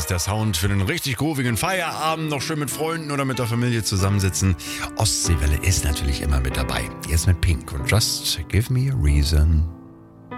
ist der Sound für einen richtig groovigen Feierabend. Noch schön mit Freunden oder mit der Familie zusammensitzen. Ostseewelle ist natürlich immer mit dabei. Jetzt mit Pink und Just Give Me a Reason.